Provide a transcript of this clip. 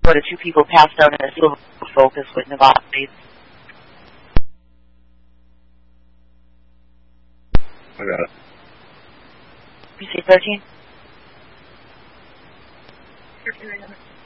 Florida, 2 people passed out in a Silver Focus with Nevada plates. I got it. You say 13? 13.